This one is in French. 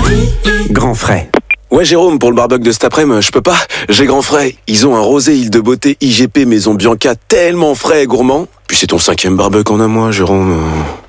Grand frais. Ouais Jérôme, pour le barbecue de cet après-midi, je peux pas. J'ai grand frais. Ils ont un rosé Île de Beauté IGP Maison Bianca tellement frais et gourmand. Puis c'est ton 5e barbecue en un mois, Jérôme.